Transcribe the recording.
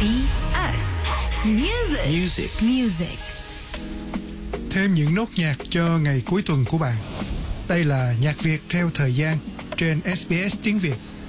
SBS Music. Thêm những nốt nhạc cho ngày cuối tuần của bạn. Đây là Nhạc Việt theo thời gian trên SBS tiếng Việt.